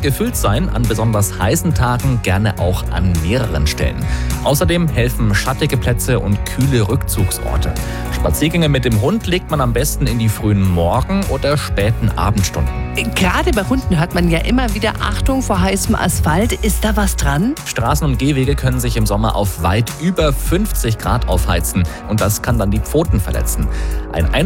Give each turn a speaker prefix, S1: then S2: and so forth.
S1: gefüllt sein, an besonders heißen Tagen gerne auch an mehreren Stellen. Außerdem helfen schattige Plätze und kühle Rückzugsorte. Spaziergänge mit dem Hund legt man am besten in die frühen Morgen- oder späten Abendstunden.
S2: Gerade bei Hunden hört man ja immer wieder Achtung vor heißem Asphalt. Ist da was dran?
S1: Straßen und Gehwege können sich im Sommer auf weit über 50 Grad aufheizen und das kann dann die Pfoten verletzen. Ein